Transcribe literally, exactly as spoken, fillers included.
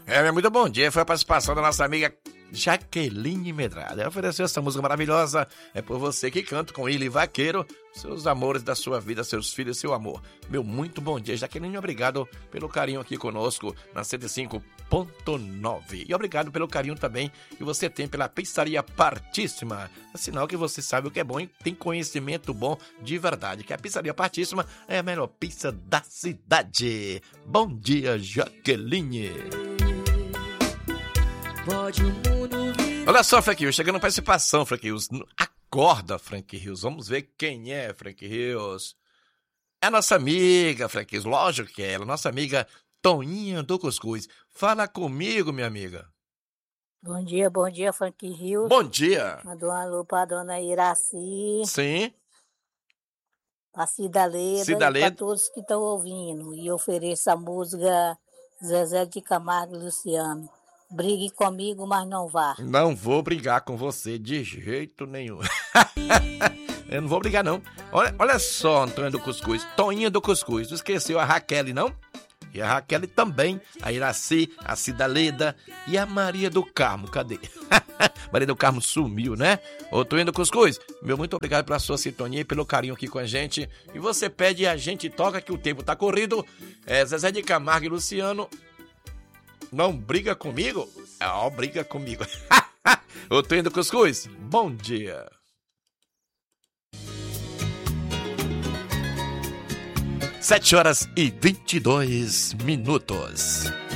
É, meu muito bom dia. Foi a participação da nossa amiga Jaqueline Medrada. Ela ofereceu essa música maravilhosa. É por você que canta com ele, Vaqueiro, seus amores da sua vida, seus filhos, seu amor. Meu muito bom dia, Jaqueline. Obrigado pelo carinho aqui conosco na cento e cinco ponto nove. E obrigado pelo carinho também que você tem pela Pizzaria Partíssima. É sinal que você sabe o que é bom e tem conhecimento bom de verdade. Que a Pizzaria Partíssima é a melhor pizza da cidade. Bom dia, Jaqueline. Pode o mundo vir. Olha só, Frank Rios, chegando a participação, Frank Rios. Acorda, Frank Rios. Vamos ver quem é, Frank Rios. É a nossa amiga, Frank Rios. Lógico que é ela, nossa amiga Toninha do Cuscuz. Fala comigo, minha amiga. Bom dia, bom dia, Frank Rios. Bom dia. Mandou um alô pra dona Iraci. Sim. Pra Cida Leda. Cida Leda. E pra todos que estão ouvindo. E ofereço a música Zezé de Camargo e Luciano. Brigue comigo, mas não vá. Não vou brigar com você de jeito nenhum. Eu não vou brigar, não. Olha, olha só, Antônio do Cuscuz. Toninha do Cuscuz. Tu esqueceu a Raquel, não? E a Raquel também. A Iraci, a Cida Leda e a Maria do Carmo. Cadê? Maria do Carmo sumiu, né? Ô, Toninha do Cuscuz, meu muito obrigado pela sua sintonia e pelo carinho aqui com a gente. E você pede e a gente toca que o tempo tá corrido. É, Zezé de Camargo e Luciano... Não briga comigo? Ó, oh, briga comigo. Ô, Toninho do Cuscuz, bom dia. Sete horas e vinte e dois minutos.